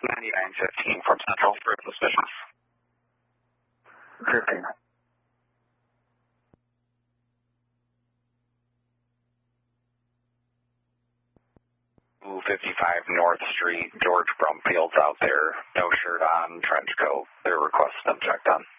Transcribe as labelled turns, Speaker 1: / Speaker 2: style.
Speaker 1: 9915 from Central for suspicious.
Speaker 2: 15.
Speaker 1: 55 North Street, George Brumfield's out there, no shirt on, trench coat. Their request been checked on.